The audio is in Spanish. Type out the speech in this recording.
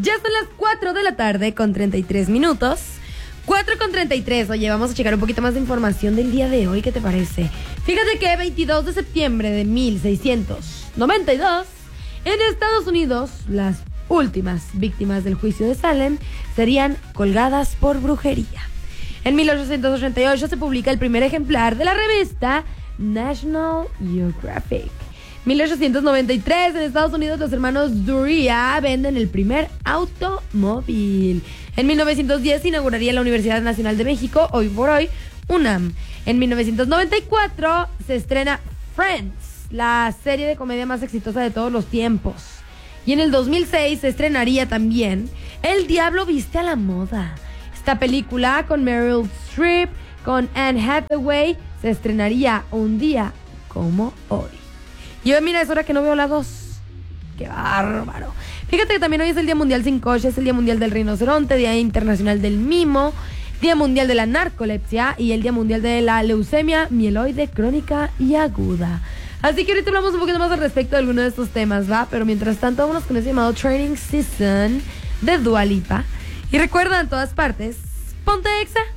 Ya son las 4 de la tarde con 33 minutos. 4:33. Oye, vamos a checar un poquito más de información del día de hoy. ¿Qué te parece? Fíjate que 22 de septiembre de 1692, en Estados Unidos, las últimas víctimas del juicio de Salem serían colgadas por brujería. En 1888 se publica el primer ejemplar de la revista National Geographic. 1893, en Estados Unidos, los hermanos Duryea venden el primer automóvil. En 1910 se inauguraría la Universidad Nacional de México, hoy por hoy, UNAM. En 1994 se estrena Friends, la serie de comedia más exitosa de todos los tiempos. Y en el 2006 se estrenaría también El Diablo Viste a la Moda. Esta película con Meryl Streep, con Anne Hathaway, se estrenaría un día como hoy. Y hoy, mira, es hora que no veo la 2. ¡Qué bárbaro! Fíjate que también hoy es el Día Mundial Sin Coche, es el Día Mundial del Rinoceronte, Día Internacional del Mimo, Día Mundial de la Narcolepsia y el Día Mundial de la Leucemia Mieloide Crónica y Aguda. Así que ahorita hablamos un poquito más al respecto de alguno de estos temas, ¿va? Pero mientras tanto, vámonos con ese llamado Training Season de Dua Lipa. Y recuerda, en todas partes, ponte Exa.